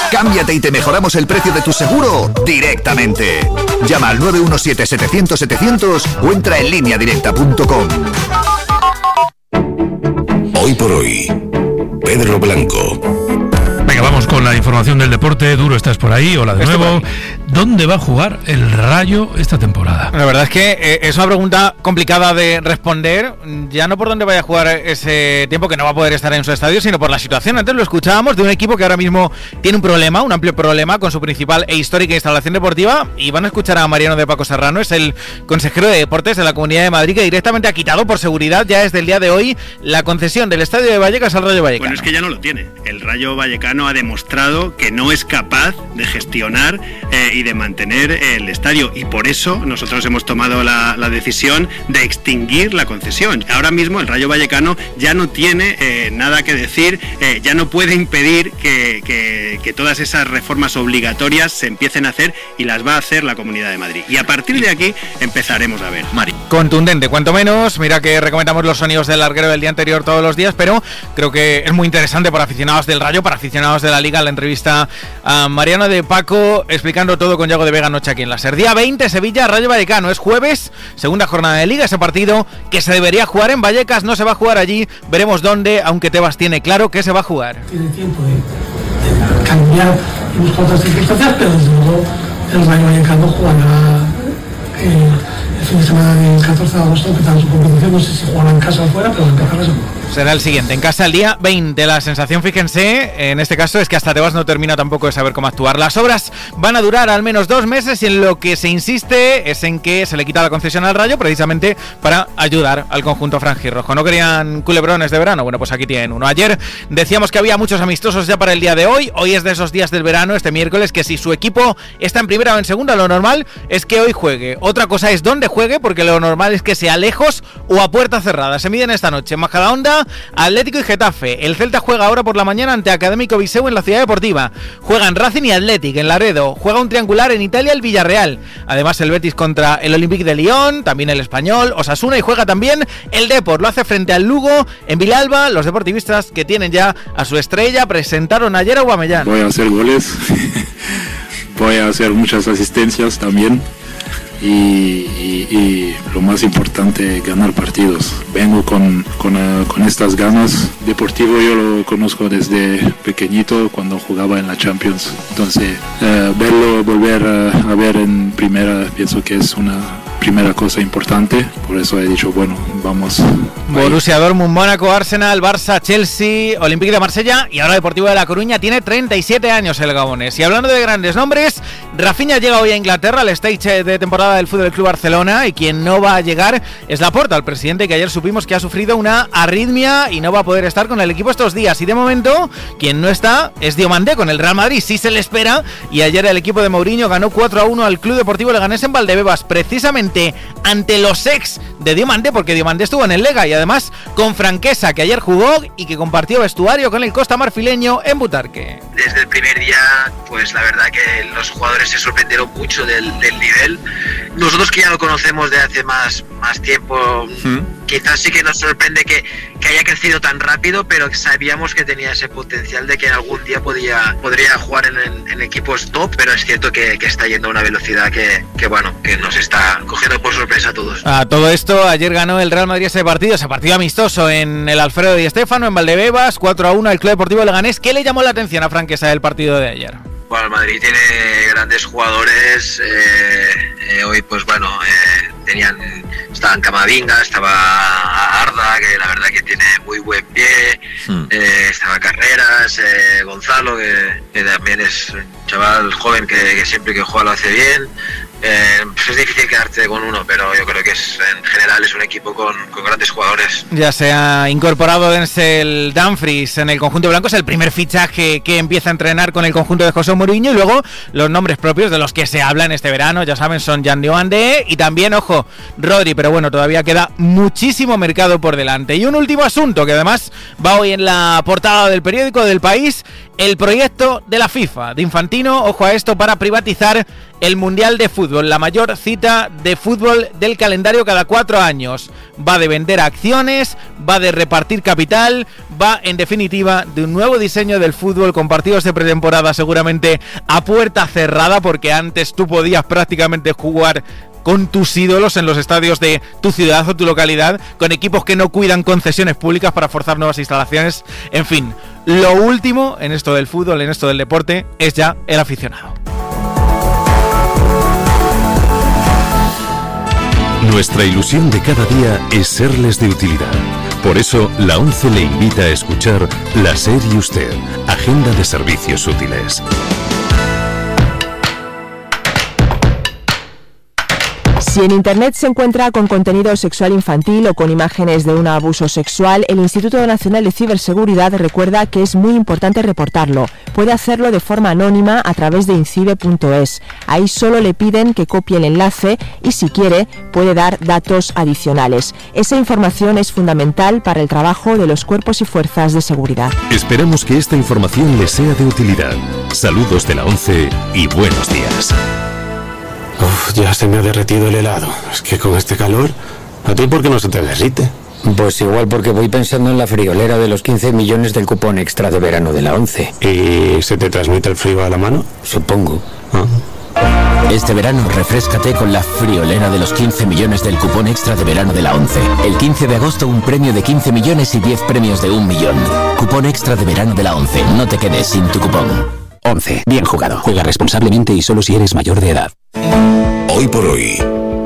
Cámbiate y te mejoramos el precio de tu seguro directamente. Llama al 917-700-700 o entra en lineadirecta.com. Hoy por hoy, Pedro Blanco. Venga, vamos con la información del deporte. Duro, estás por ahí. Hola de nuevo. ¿Dónde va a jugar el Rayo esta temporada? La verdad es que es una pregunta complicada de responder, ya no por dónde vaya a jugar ese tiempo, que no va a poder estar en su estadio, sino por la situación. Antes lo escuchábamos de un equipo que ahora mismo tiene un problema, un amplio problema con su principal e histórica instalación deportiva, y van a escuchar a Mariano de Paco Serrano, es el consejero de Deportes de la Comunidad de Madrid, que directamente ha quitado por seguridad ya desde el día de hoy la concesión del Estadio de Vallecas al Rayo Vallecano. Bueno, es que ya no lo tiene. El Rayo Vallecano ha demostrado que no es capaz de gestionar y de mantener el estadio, y por eso nosotros hemos tomado la decisión de extinguir la concesión. Ahora mismo el Rayo Vallecano ya no tiene nada que decir, ya no puede impedir que todas esas reformas obligatorias se empiecen a hacer, y las va a hacer la Comunidad de Madrid, y a partir de aquí empezaremos a ver. Mari. Contundente, cuanto menos. Mira que recomendamos los sonidos del larguero del día anterior todos los días, pero creo que es muy interesante para aficionados del Rayo, para aficionados de la Liga, la entrevista a Mariano de Paco explicando todo con Yago de Vega anoche aquí en la SER. Día 20, Sevilla, Rayo Vallecano. Es jueves, segunda jornada de Liga. Ese partido que se debería jugar en Vallecas no se va a jugar allí. Veremos dónde, aunque Tebas tiene claro que se va a jugar. Tiene tiempo de cambiar y buscar otras circunstancias, pero desde luego el Rayo Vallecano jugará el fin de semana del 14 de agosto, que tal su competición. No sé si jugará en casa o fuera, pero empezará seguro. Será el siguiente, en casa el día 20. La sensación, fíjense, en este caso es que hasta Tebas no termina tampoco de saber cómo actuar. Las obras van a durar al menos 2 meses, y en lo que se insiste es en que se le quita la concesión al Rayo precisamente para ayudar al conjunto franjirrojo. ¿No querían culebrones de verano? Bueno, pues aquí tienen uno. Ayer decíamos que había muchos amistosos ya para el día de hoy. Hoy es de esos días del verano, este miércoles, que si su equipo está en primera o en segunda, lo normal es que hoy juegue. Otra cosa es dónde juegue, porque lo normal es que sea lejos o a puerta cerrada. Se miden esta noche en Majadahonda, Atlético y Getafe. El Celta juega ahora por la mañana ante Académico Viseu en la Ciudad Deportiva. Juegan Racing y Athletic en Laredo. Juega un triangular en Italia el Villarreal. Además el Betis contra el Olympique de Lyon, también el Español, Osasuna, y juega también el Depor. Lo hace frente al Lugo en Vilalba. Los deportivistas que tienen ya a su estrella presentaron ayer a Aubameyang. Voy a hacer goles, voy a hacer muchas asistencias también. Y lo más importante, ganar partidos. Vengo con estas ganas. Deportivo yo lo conozco desde pequeñito, cuando jugaba en la Champions. Entonces, verlo, volver a ver en primera, pienso que es una primera cosa importante. Por eso he dicho, bueno, vamos. Borussia Dortmund, Mónaco, Arsenal, Barça, Chelsea, Olympique de Marsella y ahora Deportivo de La Coruña. Tiene 37 años el gabonés. Y hablando de grandes nombres, Rafinha llega hoy a Inglaterra al stage de temporada del Fútbol Club Barcelona, y quien no va a llegar es Laporta, el presidente, que ayer supimos que ha sufrido una arritmia y no va a poder estar con el equipo estos días. Y de momento, quien no está es Diomandé con el Real Madrid. Sí se le espera, y ayer el equipo de Mourinho ganó 4-1 al Club Deportivo Leganés en Valdebebas, precisamente ante los ex de Diomandé, porque Diomandé estuvo en el Lega, y además con Franquesa, que ayer jugó y que compartió vestuario con el Costa Marfileño en Butarque. Desde el primer día, pues la verdad que los jugadores se sorprendieron mucho del nivel. Nosotros, que ya lo conocemos de hace más tiempo, quizás sí que nos sorprende que haya crecido tan rápido, pero sabíamos que tenía ese potencial de que algún día podría jugar en equipos top, pero es cierto que está yendo a una velocidad que nos está cogiendo por sorpresa a todos. A todo esto, ayer ganó el Real Madrid ese partido amistoso en el Alfredo Di Stéfano, en Valdebebas, 4-1 al Club Deportivo Leganés. ¿Qué le llamó la atención a Franquesa del partido de ayer? Bueno, el Madrid tiene grandes jugadores. Hoy, pues bueno, estaban Camavinga, estaba Arda, que la verdad que tiene muy buen pie, estaba Carreras, Gonzalo, que también es un chaval joven que siempre que juega lo hace bien. Pues es difícil quedarte con uno, pero yo creo que en general es un equipo con grandes jugadores. Ya se ha incorporado Denzel Dumfries en el conjunto blanco, es el primer fichaje que empieza a entrenar con el conjunto de José Mourinho, y luego los nombres propios de los que se habla en este verano, ya saben, son Jan Diomandé y también, ojo, Rodri, pero bueno, todavía queda muchísimo mercado por delante. Y un último asunto que además va hoy en la portada del periódico del País, el proyecto de la FIFA, de Infantino, ojo a esto, para privatizar el Mundial de Fútbol, la mayor cita de fútbol del calendario cada 4 años. Va de vender acciones, va de repartir capital, va en definitiva de un nuevo diseño del fútbol con partidos de pretemporada seguramente a puerta cerrada, porque antes tú podías prácticamente jugar con tus ídolos en los estadios de tu ciudad o tu localidad, con equipos que no cuidan concesiones públicas para forzar nuevas instalaciones. En fin, lo último en esto del fútbol, en esto del deporte, es ya el aficionado. Nuestra ilusión de cada día es serles de utilidad. Por eso, la ONCE le invita a escuchar La SER y Usted, Agenda de Servicios Útiles. Si en Internet se encuentra con contenido sexual infantil o con imágenes de un abuso sexual, el Instituto Nacional de Ciberseguridad recuerda que es muy importante reportarlo. Puede hacerlo de forma anónima a través de incibe.es. Ahí solo le piden que copie el enlace y, si quiere, puede dar datos adicionales. Esa información es fundamental para el trabajo de los cuerpos y fuerzas de seguridad. Esperamos que esta información les sea de utilidad. Saludos de la ONCE y buenos días. Uf, ya se me ha derretido el helado. Es que con este calor, ¿a ti por qué no se te derrite? Pues igual porque voy pensando en la friolera de los 15 millones del cupón extra de verano de la ONCE. ¿Y se te transmite el frío a la mano? Supongo. Este verano refréscate con la friolera de los 15 millones del cupón extra de verano de la ONCE. El 15 de agosto un premio de 15 millones y 10 premios de 1 millón. Cupón extra de verano de la ONCE. No te quedes sin tu cupón. 11. Bien jugado. Juega responsablemente y solo si eres mayor de edad. Hoy por hoy,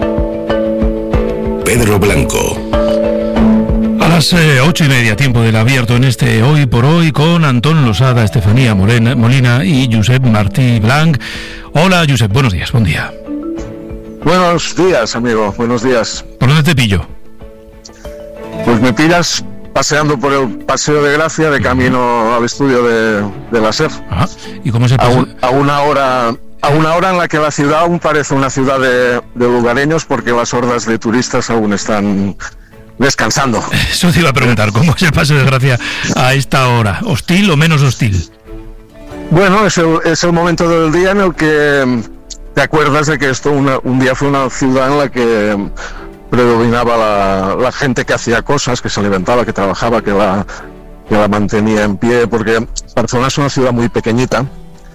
Pedro Blanco. A las 8:30, tiempo del abierto en este Hoy por Hoy, con Antón Losada, Estefanía Molina y Josep Martí Blanc. Hola, Josep, buenos días, buen día. Buenos días, amigo, buenos días. ¿Por dónde te pillo? Pues me pillas paseando por el Paseo de Gracia, de camino al estudio de la SER. Ajá. ¿Y cómo se pasa? A una hora en la que la ciudad aún parece una ciudad de lugareños, porque las hordas de turistas aún están descansando. Eso te iba a preguntar, ¿cómo es el Paseo de Gracia a esta hora? ¿Hostil o menos hostil? Bueno, es el momento del día en el que te acuerdas de que esto un día fue una ciudad en la que predominaba la gente que hacía cosas, que se levantaba, que trabajaba, que la mantenía en pie, porque Barcelona es una ciudad muy pequeñita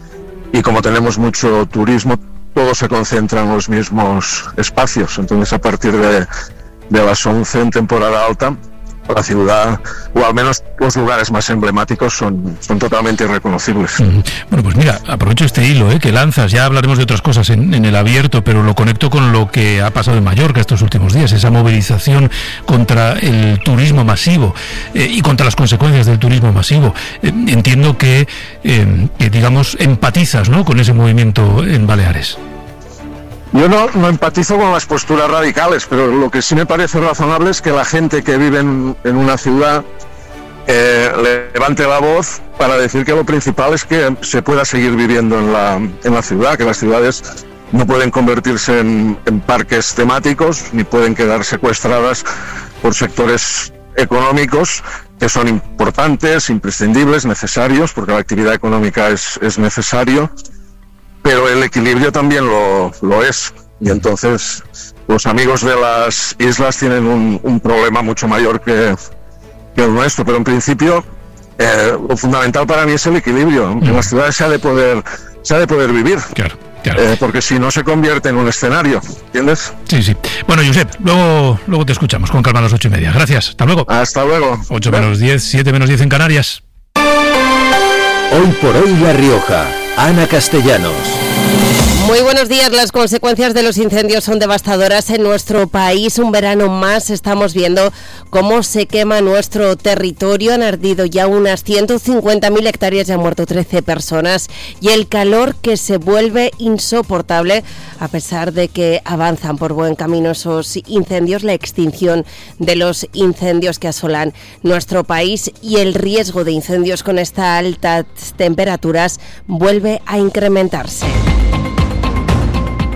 y como tenemos mucho turismo, todo se concentra en los mismos espacios. Entonces, a partir de las 11 en temporada alta, la ciudad, o al menos los lugares más emblemáticos, son totalmente irreconocibles. Bueno, pues mira, aprovecho este hilo que lanzas, ya hablaremos de otras cosas en el abierto, pero lo conecto con lo que ha pasado en Mallorca estos últimos días, esa movilización contra el turismo masivo y contra las consecuencias del turismo masivo. Entiendo que digamos, empatizas, ¿no?, con ese movimiento en Baleares. Yo no empatizo con las posturas radicales, pero lo que sí me parece razonable es que la gente que vive en una ciudad levante la voz para decir que lo principal es que se pueda seguir viviendo en la ciudad, que las ciudades no pueden convertirse en parques temáticos, ni pueden quedar secuestradas por sectores económicos que son importantes, imprescindibles, necesarios, porque la actividad económica es necesario, pero el equilibrio también lo es. Y entonces los amigos de las islas tienen un problema mucho mayor que el nuestro, pero en principio lo fundamental para mí es el equilibrio. En las ciudades se ha de poder vivir. Claro. Porque si no se convierte en un escenario, ¿entiendes? Sí. Bueno, Josep, luego te escuchamos con calma a las 8:30. Gracias, hasta luego. Hasta luego. 8 menos 10, 7 menos 10 en Canarias. Hoy por hoy La Rioja. Ana Castellanos. Muy buenos días. Las consecuencias de los incendios son devastadoras en nuestro país. Un verano más estamos viendo cómo se quema nuestro territorio. Han ardido ya unas 150.000 hectáreas y han muerto 13 personas. Y el calor que se vuelve insoportable a pesar de que avanzan por buen camino esos incendios, la extinción de los incendios que asolan nuestro país y el riesgo de incendios con estas altas temperaturas vuelve a incrementarse.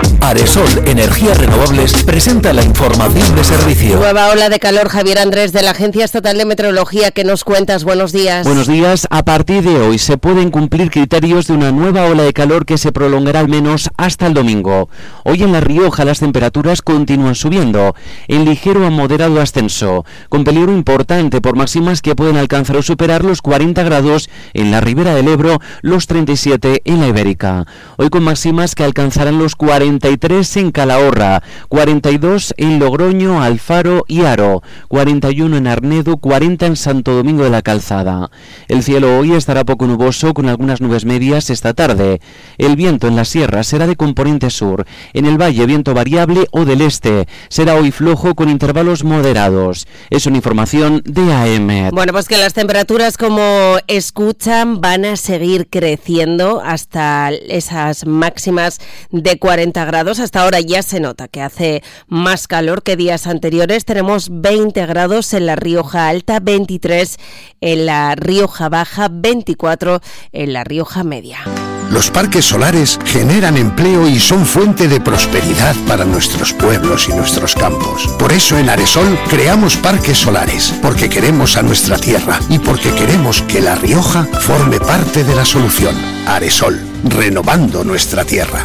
Aresol Energías Renovables presenta la información de servicio. Nueva ola de calor. Javier Andrés, de la Agencia Estatal de Meteorología, ¿qué nos cuentas? Buenos días. Buenos días. A partir de hoy se pueden cumplir criterios de una nueva ola de calor que se prolongará al menos hasta el domingo. Hoy en La Rioja las temperaturas continúan subiendo, en ligero a moderado ascenso, con peligro importante por máximas que pueden alcanzar o superar los 40 grados en la Ribera del Ebro, los 37 en la Ibérica. Hoy con máximas que alcanzarán los 43 en Calahorra, 42 en Logroño, Alfaro y Haro, 41 en Arnedo, 40 en Santo Domingo de la Calzada. El cielo hoy estará poco nuboso con algunas nubes medias esta tarde. El viento en la sierra será de componente sur, en el valle viento variable o del este. Será hoy flojo con intervalos moderados. Es una información de AEMET. Bueno, pues que las temperaturas, como escuchan, van a seguir creciendo hasta esas máximas de 40 grados. Hasta ahora ya se nota que hace más calor que días anteriores. Tenemos 20 grados en la Rioja Alta, 23 en la Rioja Baja, 24 en la Rioja Media. Los parques solares generan empleo y son fuente de prosperidad para nuestros pueblos y nuestros campos. Por eso en Aresol creamos parques solares, porque queremos a nuestra tierra y porque queremos que La Rioja forme parte de la solución. Aresol, renovando nuestra tierra.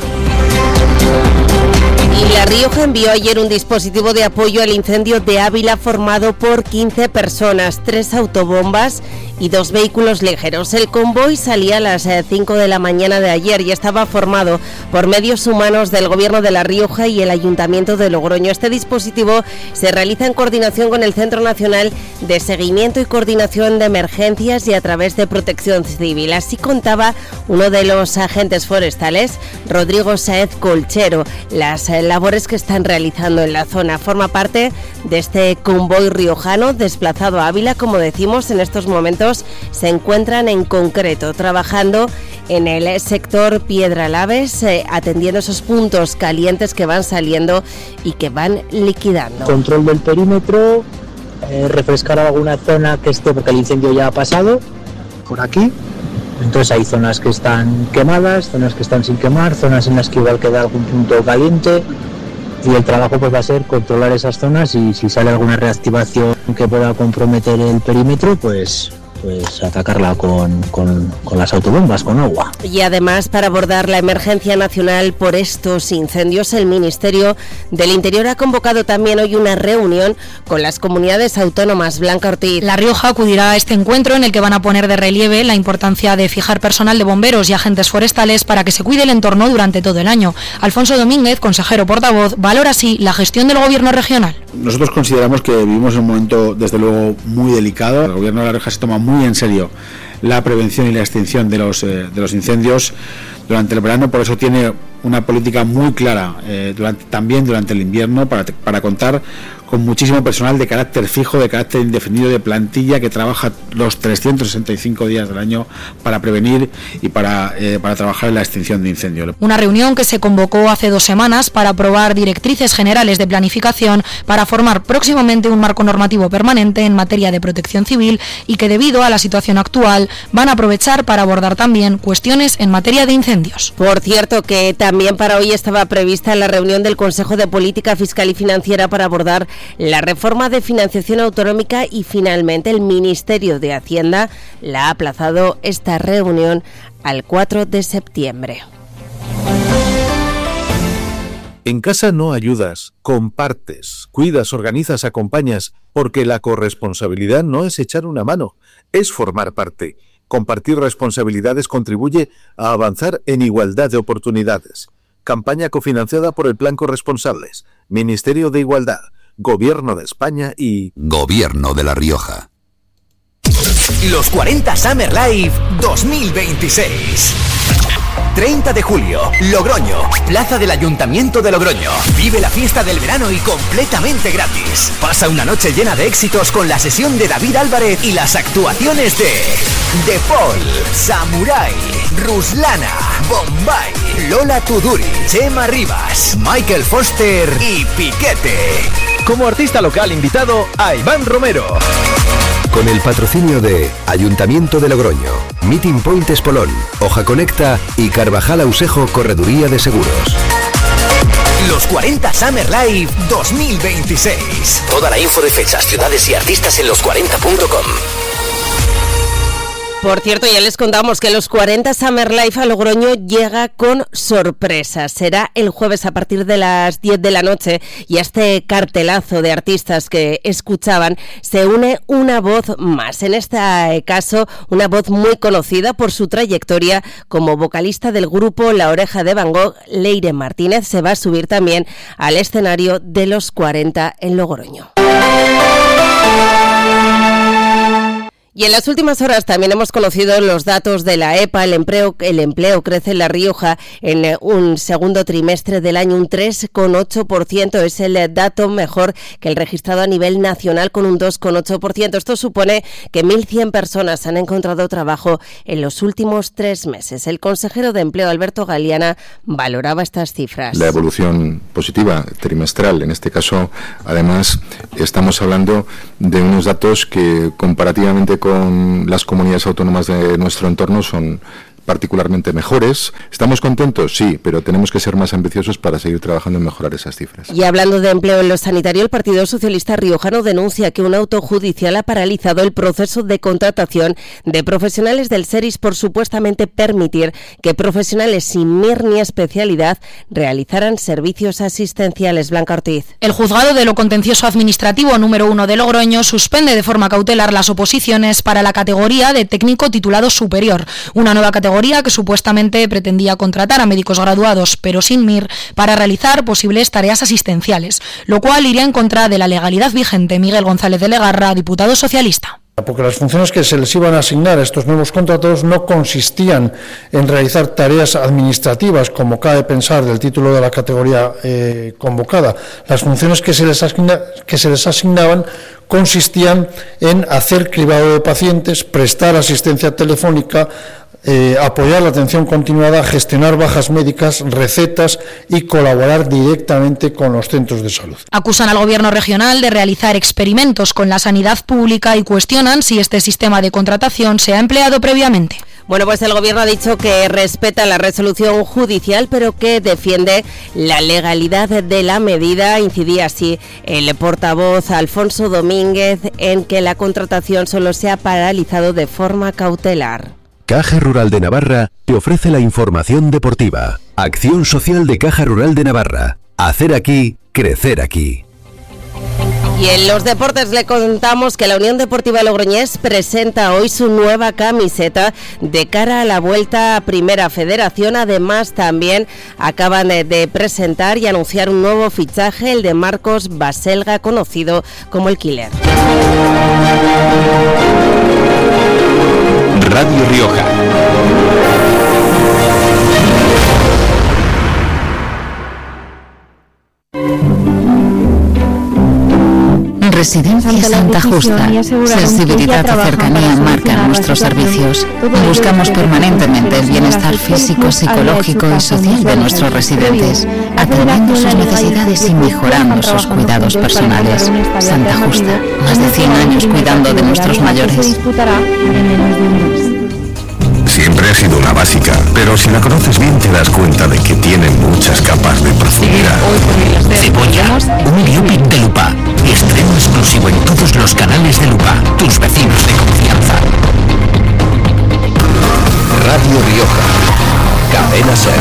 Y La Rioja envió ayer un dispositivo de apoyo al incendio de Ávila formado por 15 personas, 3 autobombas y 2 vehículos ligeros. El convoy salía a las 5 de la mañana de ayer y estaba formado por medios humanos del Gobierno de La Rioja y el Ayuntamiento de Logroño. Este dispositivo se realiza en coordinación con el Centro Nacional de Seguimiento y Coordinación de Emergencias y a través de Protección Civil. Así contaba uno de los agentes forestales, Rodrigo Sáez Colchero, las labores que están realizando en la zona. Forma parte de este convoy riojano desplazado a Ávila. Como decimos, en estos momentos se encuentran en concreto trabajando en el sector Piedralaves, atendiendo esos puntos calientes que van saliendo y que van liquidando. Control del perímetro, refrescar alguna zona que esté, porque el incendio ya ha pasado por aquí. Entonces hay zonas que están quemadas, zonas que están sin quemar, zonas en las que igual queda algún punto caliente, y el trabajo pues va a ser controlar esas zonas y si sale alguna reactivación que pueda comprometer el perímetro, pues atacarla con las autobombas, con agua. Y además, para abordar la emergencia nacional por estos incendios, el Ministerio del Interior ha convocado también hoy una reunión con las comunidades autónomas. Blanca Ortiz. La Rioja acudirá a este encuentro en el que van a poner de relieve la importancia de fijar personal de bomberos y agentes forestales para que se cuide el entorno durante todo el año. Alfonso Domínguez, consejero portavoz, valora así la gestión del Gobierno regional. Nosotros consideramos que vivimos en un momento, desde luego, muy delicado. El Gobierno de La Rioja se toma muy en serio la prevención y la extinción de los incendios durante el verano, por eso tiene una política muy clara también durante el invierno para contar con muchísimo personal de carácter fijo, de carácter indefinido, de plantilla que trabaja los 365 días del año para prevenir y para trabajar en la extinción de incendios. Una reunión que se convocó hace 2 semanas para aprobar directrices generales de planificación para formar próximamente un marco normativo permanente en materia de protección civil y que debido a la situación actual van a aprovechar para abordar también cuestiones en materia de incendios. Por cierto, que también para hoy estaba prevista la reunión del Consejo de Política Fiscal y Financiera para abordar la reforma de financiación autonómica y finalmente el Ministerio de Hacienda la ha aplazado esta reunión al 4 de septiembre. En casa no ayudas, compartes, cuidas, organizas, acompañas, porque la corresponsabilidad no es echar una mano, es formar parte. Compartir responsabilidades contribuye a avanzar en igualdad de oportunidades. Campaña cofinanciada por el Plan Corresponsables, Ministerio de Igualdad, Gobierno de España y Gobierno de La Rioja. Los 40 Summer Live 2026. 30 de julio, Logroño, Plaza del Ayuntamiento de Logroño. Vive la fiesta del verano y completamente gratis. Pasa una noche llena de éxitos con la sesión de David Álvarez y las actuaciones de The Paul, Samurai, Ruslana, Bombay, Lola Tuduri, Chema Rivas, Michael Foster y Piquete. Como artista local invitado a Iván Romero. Con el patrocinio de Ayuntamiento de Logroño, Meeting Point Espolón, Hoja Conecta y Carvajal Ausejo Correduría de Seguros. Los 40 Summer Live 2026. Toda la info de fechas, ciudades y artistas en los40.com. Por cierto, ya les contamos que los 40 Summer Live a Logroño llega con sorpresas. Será el jueves a partir de las 10 de la noche y a este cartelazo de artistas que escuchaban se une una voz más. En este caso, una voz muy conocida por su trayectoria como vocalista del grupo La Oreja de Van Gogh. Leire Martínez se va a subir también al escenario de los 40 en Logroño. Y en las últimas horas también hemos conocido los datos de la EPA. El empleo crece en La Rioja en un segundo trimestre del año un 3,8%. Es el dato mejor que el registrado a nivel nacional con un 2,8%. Esto supone que 1.100 personas han encontrado trabajo en los últimos 3 meses. El consejero de Empleo, Alberto Galeana, valoraba estas cifras. La evolución positiva trimestral, en este caso, además, estamos hablando de unos datos que comparativamente con las comunidades autónomas de nuestro entorno son particularmente mejores. ¿Estamos contentos? Sí, pero tenemos que ser más ambiciosos para seguir trabajando en mejorar esas cifras. Y hablando de empleo en lo sanitario, el Partido Socialista Riojano denuncia que un auto judicial ha paralizado el proceso de contratación de profesionales del SERIS por supuestamente permitir que profesionales sin MIR ni especialidad realizaran servicios asistenciales. Blanca Ortiz. El juzgado de lo contencioso administrativo número 1 de Logroño suspende de forma cautelar las oposiciones para la categoría de técnico titulado superior, una nueva categoría que supuestamente pretendía contratar a médicos graduados, pero sin MIR, para realizar posibles tareas asistenciales, lo cual iría en contra de la legalidad vigente. Miguel González de Legarra, diputado socialista. Porque las funciones que se les iban a asignar a estos nuevos contratados no consistían en realizar tareas administrativas, como cabe pensar del título de la categoría convocada. Las funciones que se les asignaban consistían en hacer cribado de pacientes, prestar asistencia telefónica, apoyar la atención continuada, gestionar bajas médicas, recetas y colaborar directamente con los centros de salud. Acusan al gobierno regional de realizar experimentos con la sanidad pública y cuestionan si este sistema de contratación se ha empleado previamente. Bueno, pues el gobierno ha dicho que respeta la resolución judicial, pero que defiende la legalidad de la medida. Incidía así el portavoz Alfonso Domínguez en que la contratación solo se ha paralizado de forma cautelar. Caja Rural de Navarra te ofrece la información deportiva. Acción social de Caja Rural de Navarra. Hacer aquí, crecer aquí. Y en los deportes le contamos que la Unión Deportiva Logroñés presenta hoy su nueva camiseta de cara a la vuelta a Primera Federación. Además, también acaban de presentar y anunciar un nuevo fichaje, el de Marcos Baselga, conocido como el Killer. Radio Rioja. Residencia Santa Justa. Sensibilidad y cercanía marcan nuestros servicios. Buscamos permanentemente el bienestar físico, psicológico y social de nuestros residentes, atendiendo sus necesidades y mejorando sus cuidados personales. Santa Justa, más de 100 años cuidando de nuestros mayores. Siempre ha sido una básica, pero si la conoces bien te das cuenta de que tiene muchas capas de profundidad. Cebolla, un biopic de Lupa. Estreno exclusivo en todos los canales de Lupa. Tus vecinos de confianza. Radio Rioja. Cadena SER.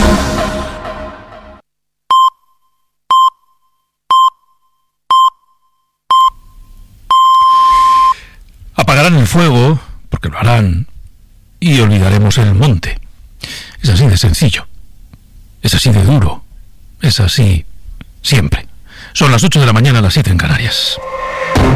Apagarán el fuego, porque lo harán, y olvidaremos el monte. Es así de sencillo. Es así de duro. Es así siempre. Son las 8 de la mañana, las 7 en Canarias.